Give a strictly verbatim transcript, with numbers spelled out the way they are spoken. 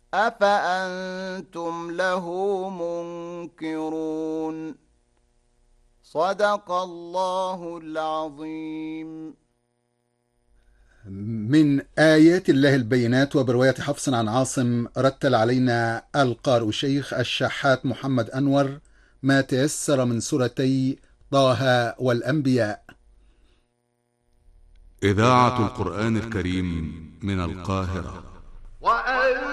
أفأنتم له منكرون. صدق الله العظيم. من آيات الله البينات. وبرواية حفص عن عاصم رتل علينا القارئ الشيخ الشحات محمد أنور ما تيسر من سورتي طه والأنبياء. إذاعة القرآن الكريم من القاهرة.